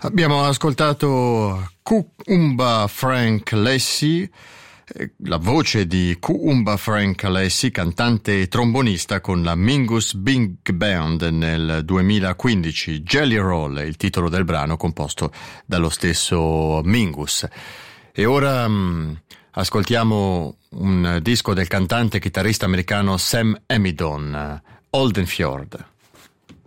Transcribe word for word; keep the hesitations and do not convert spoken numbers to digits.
Abbiamo ascoltato Kooumba Frank Lessie, la voce di Kooumba Frank Lessie, cantante e trombonista con la Mingus Big Band nel duemilaquindici. Jelly Roll è il titolo del brano, composto dallo stesso Mingus. E ora mh, ascoltiamo un disco del cantante e chitarrista americano Sam Amidon, Olden Fjord.